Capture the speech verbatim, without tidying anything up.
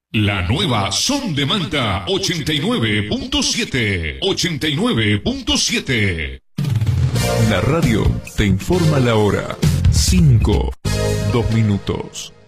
La nueva Son de Manta ochenta y nueve punto siete. ochenta y nueve punto siete. La radio te informa la hora. cinco, dos minutos.